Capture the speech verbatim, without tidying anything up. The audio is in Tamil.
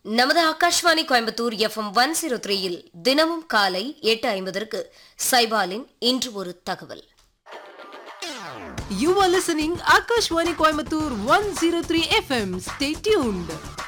நமது Akashvani Coimbatore FM one zero த்ரீயில் தினமும் காலை எட்டு ஐம்பதற்கு சைபாலின் இன்று ஒரு தகவல். You are listening Akashwani Coimbatore one oh three F M. Stay tuned.